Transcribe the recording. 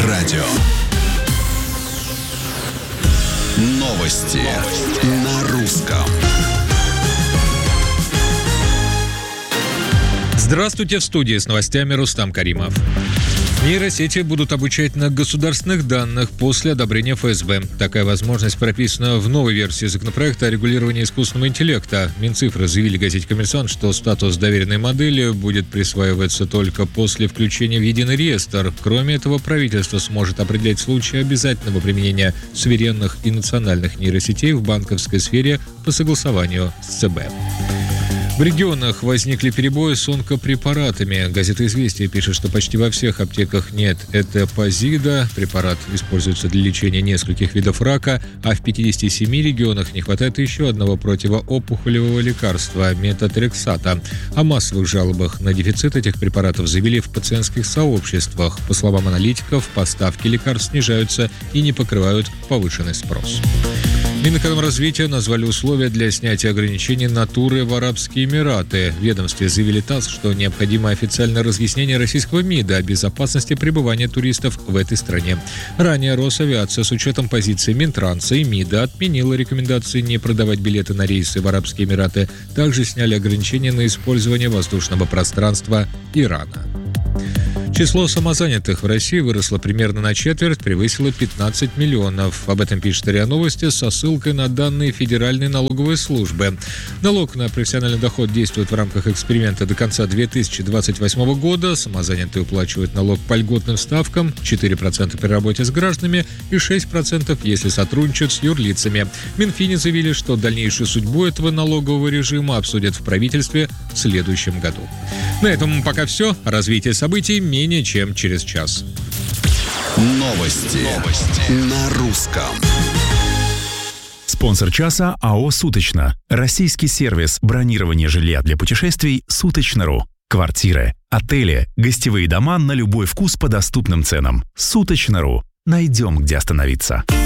радио. Новости на русском. Здравствуйте, в студии с новостями Рустам Каримов. Нейросети будут обучать на государственных данных после одобрения ФСБ. Такая возможность прописана в новой версии законопроекта о регулировании искусственного интеллекта. Минцифры заявили газете «Коммерсант», что статус доверенной модели будет присваиваться только после включения в единый реестр. Кроме этого, правительство сможет определять случаи обязательного применения суверенных и национальных нейросетей в банковской сфере по согласованию с ЦБ. В регионах возникли перебои с онкопрепаратами. Газета «Известия» пишет, что почти во всех аптеках нет этапозида. Препарат используется для лечения нескольких видов рака, а в 57 регионах не хватает еще одного противоопухолевого лекарства – метотрексата. О массовых жалобах на дефицит этих препаратов заявили в пациентских сообществах. По словам аналитиков, поставки лекарств снижаются и не покрывают повышенный спрос. Минэкономразвития назвали условия для снятия ограничений на туры в Арабские Эмираты. В ведомстве заявили ТАСС, что необходимо официальное разъяснение российского МИДа о безопасности пребывания туристов в этой стране. Ранее Росавиация с учетом позиции Минтранса и МИДа отменила рекомендации не продавать билеты на рейсы в Арабские Эмираты. Также сняли ограничения на использование воздушного пространства Ирана. Число самозанятых в России выросло примерно на четверть, превысило 15 миллионов. Об этом пишет РИА Новости со ссылкой на данные Федеральной налоговой службы. Налог на профессиональный доход действует в рамках эксперимента до конца 2028 года. Самозанятые уплачивают налог по льготным ставкам, 4% при работе с гражданами и 6%, если сотрудничают с юрлицами. В Минфине заявили, что дальнейшую судьбу этого налогового режима обсудят в правительстве в следующем году. На этом пока все. Развитие событий менее чем через час. Новости на русском. Спонсор часа АО «Суточно». Российский сервис бронирования жилья для путешествий «Суточно.ру». Квартиры, отели, гостевые дома на любой вкус по доступным ценам. «Суточно.ру». Найдем, где остановиться.